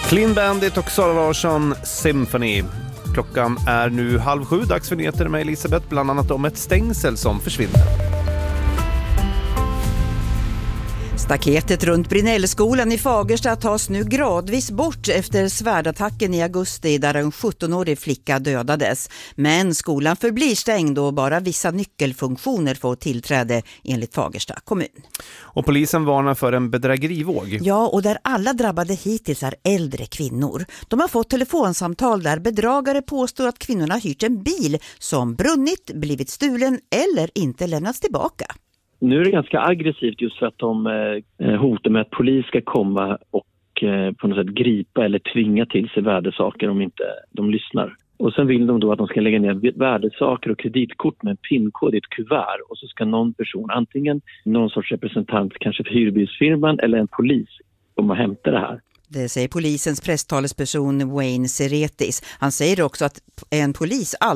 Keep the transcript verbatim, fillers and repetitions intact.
Clean Bandit och Sara Larsson, Symphony. Klockan är nu halv sju, dags för nyheter med Elisabeth, bland annat om ett stängsel som försvinner. Staketet runt Brinellskolan i Fagersta tas nu gradvis bort efter svärdattacken i augusti där en sjuttonårig flicka dödades. Men skolan förblir stängd och bara vissa nyckelfunktioner får tillträde enligt Fagersta kommun. Och polisen varnar för en bedrägerivåg. Ja, och där alla drabbade hittills är äldre kvinnor. De har fått telefonsamtal där bedragare påstår att kvinnorna hyrt en bil som brunnit, blivit stulen eller inte lämnats tillbaka. Nu är det ganska aggressivt just för att de eh, hotar med att polis ska komma och eh, på något sätt gripa eller tvinga till sig värdesaker om inte de lyssnar. Och sen vill de då att de ska lägga ner värdesaker och kreditkort med en pinkod i ett kuvert. Och så ska någon person, antingen någon sorts representant kanske för hyrbilsfirman eller en polis, komma och hämta det här. Det säger polisens presstalesperson Wayne Seretis. Han säger också att en polis